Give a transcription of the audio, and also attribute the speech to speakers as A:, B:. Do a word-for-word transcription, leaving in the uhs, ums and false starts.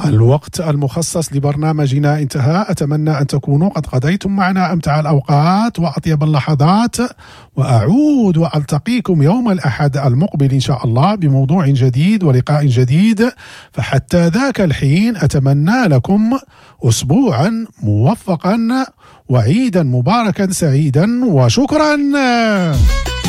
A: الوقت المخصص لبرنامجنا انتهى. أتمنى أن تكونوا قد قضيتم معنا أمتع الأوقات وأطيب اللحظات، وأعود وألتقيكم يوم الأحد المقبل إن شاء الله بموضوع جديد ولقاء جديد. فحتى ذاك الحين أتمنى لكم أسبوعا موفقا وعيدا مباركا سعيدا، وشكرا.